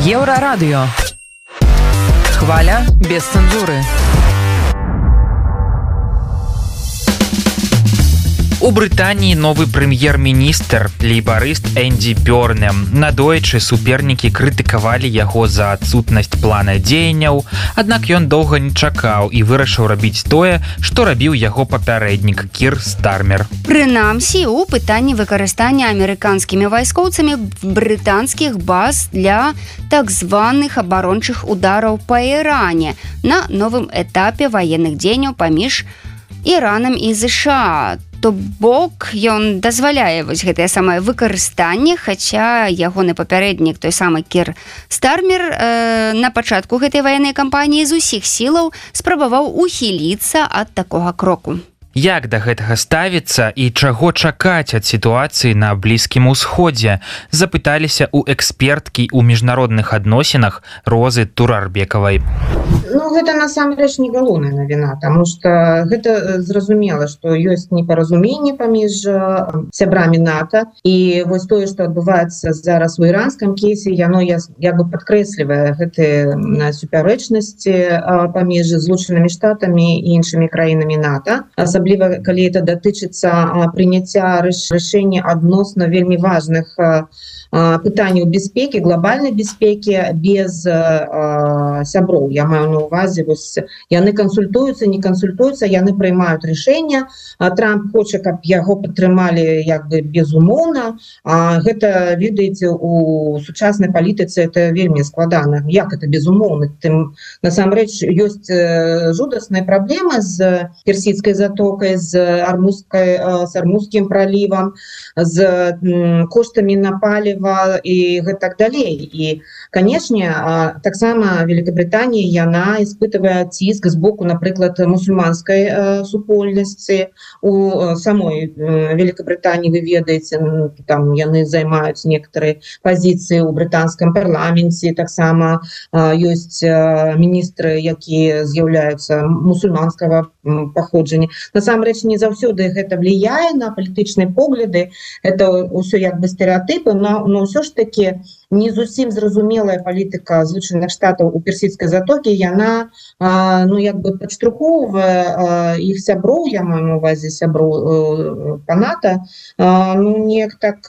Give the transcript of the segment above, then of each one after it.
Еврорадио. Хваля без цензуры. У Брытаніі новы прэм'ер-міністр, лейбарыст Энді Бёрнем. Надоечы супернікі крытыкавалі яго за адсутнасць плана дзеянняў, аднак ён доўга не чакаў і вырашыў рабіць тое, што рабіў яго папярэднік Кір Стармер. Прынамсі, у пытанні выкарыстання амерыканскімі вайскоўцамі брытанскіх баз для так званых абарончых удараў па Іране на новым этапе ваенных дзеянняў паміж Іранам і ЗША. То бок ён дазваляе вось гэтае самае выкарыстанне, хаця ягоны папярэднік, той самы Кір Стармер, на пачатку гэтай ваеннай кампаніі з усіх сілаў спрабаваў ухіліцца ад такога кроку. Як да гэтага ставіцца і чаго чакаць ад сітуацыі на Блізкім Усходзе, запыталіся ў эксперткі ў міжнародных адносінах Розы Турарбекавай. Гэта насамрэч не галоўная навіна, таму што гэта зразумела, што ёсць непаразуменне паміж сябрамі НАТО, і вось тое, што адбываецца зараз у іранскім кейсе, яно як бы падкрэслівае гэтыя супярэчнасці паміж Злучанымі Штатамі і іншымі краінамі НАТО, асабліва калі это датычыцца прыняцця рашэння адносна вельмі важных пытанняў бяспекі, глобальнай бяспекі без сяброў. Я маю на увазе, вось яны кансультуюцца, не кансультуюцца, яны прымаюць рашэння. Трамп хоча, каб яго падтрымалі як бы безумоўна. Гэта, ведаеце, у сучаснай палітыцы это вельмі складана. Як это безумоўна? Тым насамрэч ёсць жудасныя праблемы з Персідскай затокай, з Армузскім пралівам, з коштамі на паліва і так далей. І, канешне, таксама Великабрытанія, яна испытывае ціск з боку, напрыклад, мусульманскай супольнасці. У самой Великабрытаніі, вы ведаеце, там яны займаюць некаторыя пазіцыі ў брытанскім парламенце, таксама ёсць міністры, якія з'яўляюцца мусульманскага паходжання. Насамрэч, не заўсёды гэта влияе на палітычныя погляды, это ўсё як бы стэеатыпы, но ўсё ж такі не зусім зразумелая палітыка Злучаных Штатаў у Персідскай затокі, яна як бы падштурхоўвае іх сяброў, я маю на увазе сяброў па НАТО, неяк так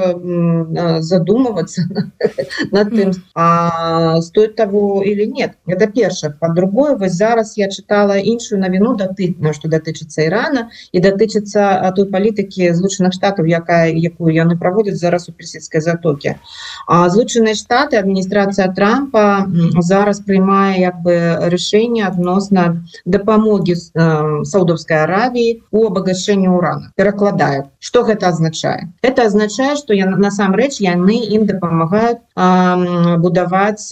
задумывацца над тым, стоит того или нет. Это першае. По-другое, вось зараз я чытала іншую навіну, што датычыцца Ірана і датычыцца той палітыкі Злучаных Штатаў, якую яны праводзяць зараз у Персідскай затокі. Злучаныя Штаты, адміністрацыя Трампа зараз прымае як бы рашэнне адносна дапамогі Саудаўскай Аравіі у абагачэнні урана. Перакладаю. Што гэта азначае? Гэта азначае, што насамрэч яны ім дапамагаюць будаваць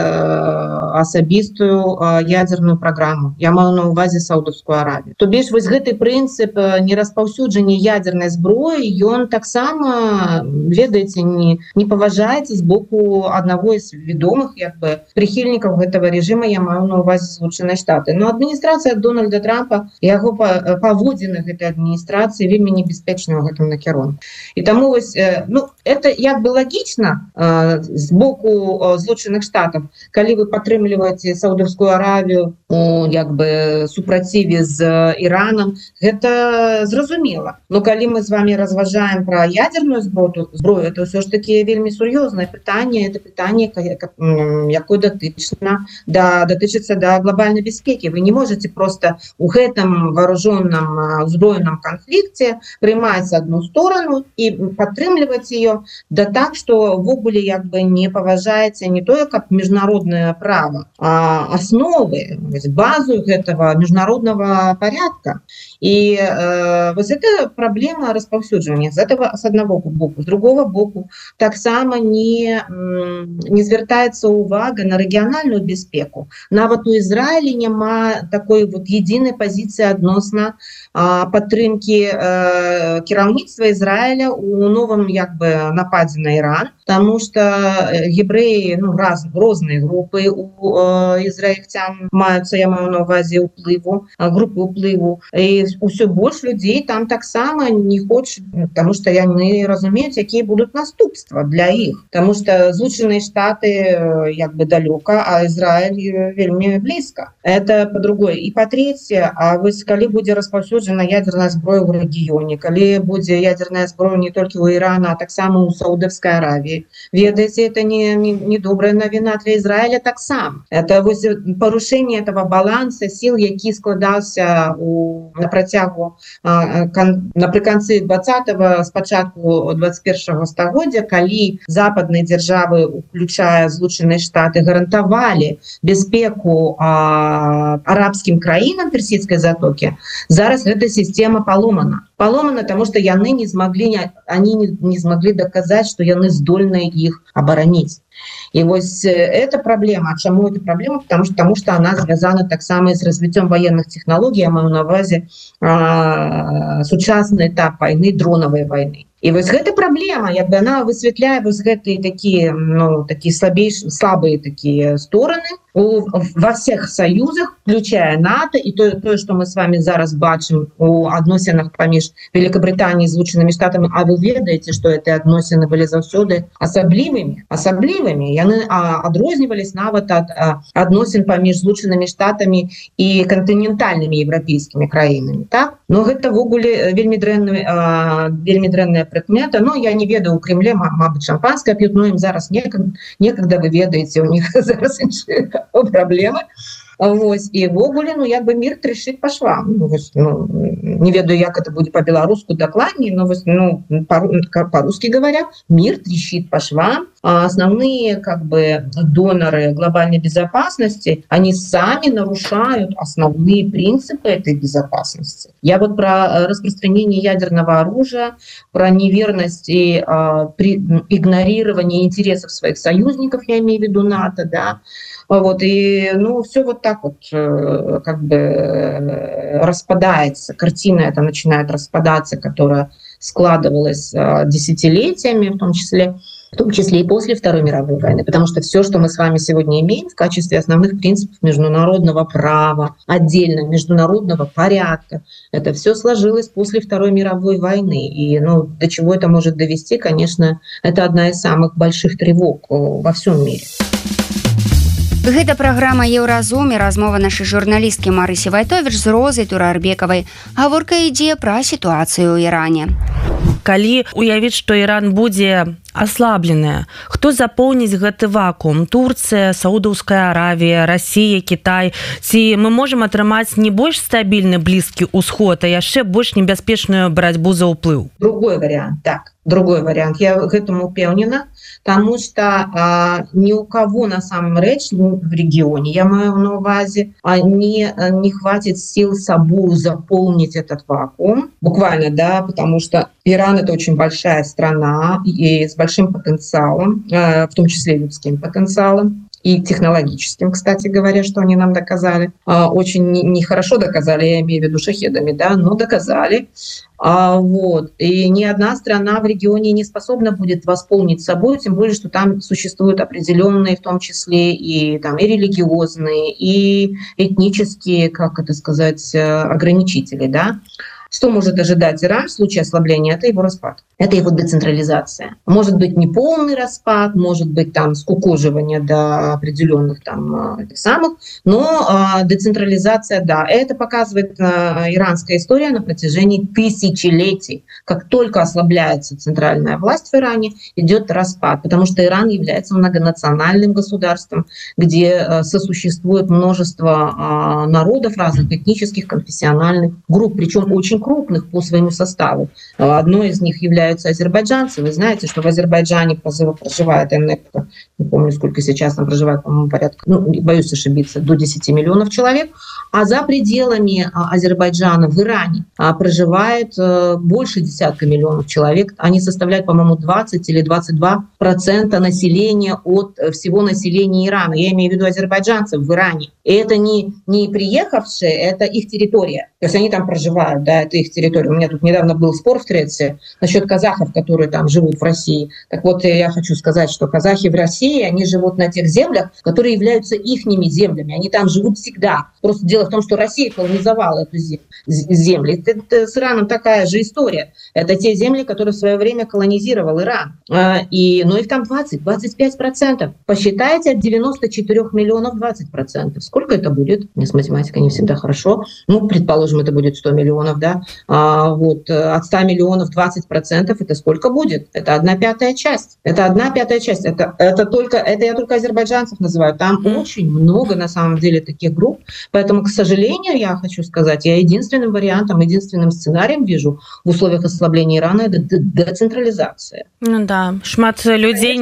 асабістую ядзерную праграму. Я маю на увазе Саудаўскую Аравію. То бишь, вось гэты прынцып нераспаўсюджання ядзернай зброі, ён таксама, ведаеце, не паважаецца з боку аднаго з вядомых як бы прыхільнікаў гэтага рэжыма, я маю на увазе Злучаныя Штаты. Но адміністрацыя Дональда Трампа, яго паводзіны гэтай адміністрацыі вельмі небяспечны ў гэтым накірунку. І таму вось, это як бы лагічна з боку Злучаных Штатаў, калі вы падтрымліваеце Саудаўскую Аравію у як бы супраціве з Іранам, гэта зразумела. Но калі мы з вами разважаем пра ядзерную зброю, это ўсё ж такі вельмі сур'ёзнае пытанне, это пытанне, якое датычыцца да глобальнай бяспекі. Вы не можете просто у гэтым вооружённым узброеным канфлікце прымаць адну сторону і падтрымліваць ее, да так, што ввогуле як бы не паважаеце не тое, каб міжнароднае права, а асновы, базу гэтага міжнароднага порядка. І вось гэта праблема распаўсюджвання з аднаго боку. З другого боку, таксама не звяртаецца ўвага на рэгіянальную бяспеку. Нават у Ізраілі няма такой вот единой пазіцыі адносна падтрымкі кіраўніцтва Ізраіля у новым як бы нападзе на Иран, потому что евреи, разные группы у израильтян маюцца, я маю на увазе уплыву, группы уплыву, и усё больше людей там таксама не хочет, потому что яны разумеюць, якія будут наступства для іх, потому что Злучаныя Штаты далёка, а Израиль вельмі близко. Это по-другой. И по-третье, калі будзе распаўсюджана ядерная зброя ў рэгіёне, калі будзе ядерная зброя не толькі ў Ирана, а таксама ў Саудовской Аравии, ведаеце, это не добрая навіна для Израиля таксама. Это порушение этого баланса сил, які складаўся напрыканцы 20-го, спачатку 21-го стагоддзя, калі западныя дзяржавы, уключая Злучаныя Штаты, гарантавалі бяспеку арабскім краінам Персидской затоки. Зараз эта система поломана, потому что яны не смогли доказать, что яны здольны их оборонить. И эта проблема. Чему эта проблема? Потому что она связана так само с развитием военных технологий, я маю на увазе сучасный этап войны, дроновой войны. И эта проблема, она высветляет гэтые такие слабые такие стороны во всех союзах, включая НАТО, и то, что мы с вами зараз бачим у адносінах паміж Великобританией и Злучанымі Штатами, а вы ведаете, что эти адносіны были заўсёды асаблівымі. Яны адрознівались нават ад адносін паміж Злучанымі Штатами и континентальными европейскими краінами, так? Но гэта ввогуле вельмі дрэнная прыкмета. Я не ведаю, у Кремле, мабыць, шампанское пьют, но им зараз некогда, вы ведаете, у них зараз іншыя проблемы. И ввогуле, мир трещит по швам. Не ведаю, як это будет по-белорусски докладнее, но по-русски говоря, мир трещит по швам. А основные доноры глобальной безопасности, они сами нарушают основные принципы этой безопасности. Я про распространение ядерного оружия, про неверность и игнорирование интересов своих союзников, я имею в виду НАТО, да. И все так распадается. Картина эта начинает распадаться, которая складывалась десятилетиями, в том числе и после Второй мировой войны. Потому что все, что мы с вами сегодня имеем в качестве основных принципов международного права, отдельно международного порядка, это все сложилось после Второй мировой войны. И до чего это может довести, конечно, это одна из самых больших тревог во всем мире. Гэта праграма «Еўразум» і размова нашай журналісткі Марысі Вайтовіч з Розай Турарбекавай. Гаворка ідзе пра сітуацыю ў Іране. Калі уявіць, што Іран будзе аслабленая, хто запоўніць гэты вакуум? Турцыя, Саудаўская Аравія, Расія, Кітай? Ці мы можам атрымаць не больш стабільны Блізкі ўсход, а яшчэ больш небяспечную барацьбу за ўплыў? Другой вариант. Я гэтаму упэўнена, потому что ни у кого на самом речь в регионе, я маю на увазе, не хватит сил собой заполнить этот вакуум. Буквально, да, потому что Иран — это очень большая страна и с большим потенциалом, в том числе людским потенциалом. И технологическим, кстати говоря, что они нам доказали. Очень нехорошо доказали, я имею в виду шахедами, да, но доказали. И ни одна страна в регионе не способна будет восполнить собой, тем более, что там существуют определенные, в том числе и религиозные, и этнические, ограничители, да. Что может ожидать Иран в случае ослабления? Это его распад, это его децентрализация. Может быть не полный распад, может быть скукоживание до определенных но децентрализация, да. Это показывает иранская история на протяжении тысячелетий. Как только ослабляется центральная власть в Иране, идет распад, потому что Иран является многонациональным государством, где сосуществует множество народов разных, этнических, конфессиональных групп, причем очень крупных по своему составу. Одной из них являются азербайджанцы. Вы знаете, что в Азербайджане проживает, не помню, сколько сейчас там проживает, по-моему, порядка, боюсь ошибиться, до 10 миллионов человек. А за пределами Азербайджана в Иране проживает больше десятка миллионов человек. Они составляют, по-моему, 20 или 22% населения от всего населения Ирана. Я имею в виду азербайджанцев в Иране. И это не приехавшие, это их территория. То есть они там проживают, да, это их территория. У меня тут недавно был спор в Треце насчет казахов, которые там живут в России. Так вот, я хочу сказать, что казахи в России, они живут на тех землях, которые являются ихними землями. Они там живут всегда. Просто дело в том, что Россия колонизовала эту землю. Это с Ираном такая же история. Это те земли, которые в свое время колонизировал Иран. Но их там 20-25%. Посчитайте от 94 миллионов 20%. Сколько это будет? С математикой не всегда хорошо. Ну, предположим, это будет 100 миллионов, да. Вот от 100 миллионов 20% это сколько будет? Это 1/5 часть. Это 1/5 часть. Это я только азербайджанцев называю. Там очень много на самом деле таких групп. Поэтому, к сожалению, я хочу сказать, я единственным вариантом, единственным сценарием вижу в условиях ослабления Ирана это децентрализация. Ну да, шмат людей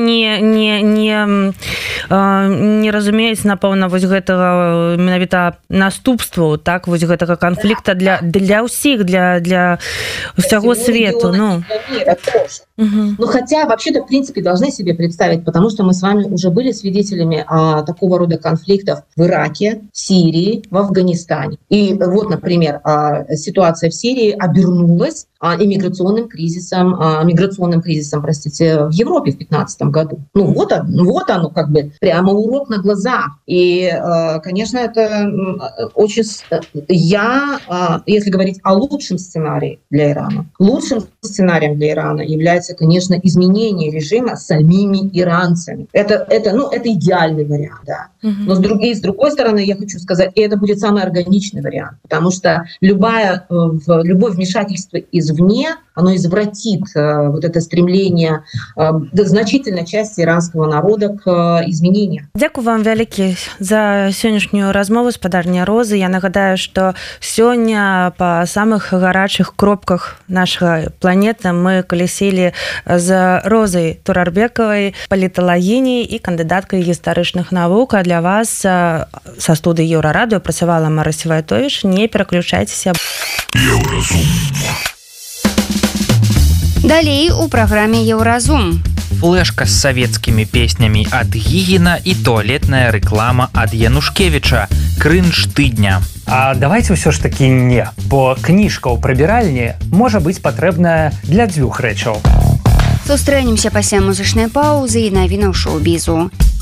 не разумеюць, напэўна, вось гэтага менавіта наступству, так, вось гэтага канфлікта для ўсіх, для всего свету. Ну. Ну, хотя, вообще-то, в принципе, должны себе представить, потому что мы с вами уже были свидетелями такого рода конфликтов в Ираке, в Сирии, в Афганистане. И вот, например, ситуация в Сирии обернулась миграционным кризисом, простите, в Европе в 2015 году. Ну, вот оно, как бы, прямо урок на глазах. И, конечно, это очень... Если говорить о лучшем сценарии для Ирана, лучшим сценарием для Ирана является, конечно, изменение режима самими иранцами. Это идеальный вариант, да. Но с другой стороны, я хочу сказать, и это будет самый органичный вариант, потому что любое вмешательство извне, оно извратит вот это стремление значительной части иранского народа к изменениям. Дякую вам вялікі за сённяшнюю размову, спадарня Розы. Я нагадаю, што сёння па самых гарачых кропках нашай планеты мы калясілі з Розай Турарбекавай, паліталагіняй і кандыдаткай гістарычных навук. А для вас са студыі Еўрарадыё працавала Марыся Вайтовіч. Не пераключайцеся. Далей у праграме Еўразум. Флешка з савецкімі песнямі ад Гігіна і туалетная рэклама ад Янушкевіча. Крынж тыдня. А давайте ўсё ж такі не, бо кніжка ў прыбіральні можа быць патрэбная для дзвюх рэчаў. Сустрэнемся пасля музычнай паўзы і навінаў шоу-бізу.